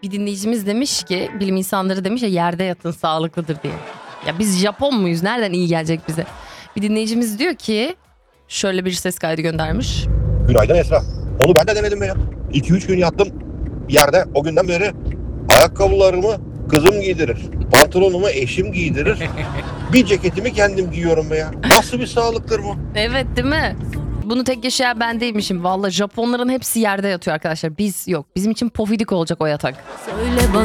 Bir dinleyicimiz demiş ki, bilim insanları demiş ya yerde yatın sağlıklıdır diye. Ya biz Japon muyuz? Nereden iyi gelecek bize? Bir dinleyicimiz diyor ki, şöyle bir ses kaydı göndermiş. Günaydın Esra. Onu ben de denedim be ya. 2-3 gün yattım yerde. O günden beri ayakkabılarımı kızım giydirir. Pantolonumu eşim giydirir. Bir ceketimi kendim giyiyorum be ya. Nasıl bir sağlıktır bu? Evet değil mi? Bunu tek yaşayan ben değilmişim. Vallahi Japonların hepsi yerde yatıyor arkadaşlar. Biz yok. Bizim için pofidik olacak o yatak. Söyle bana.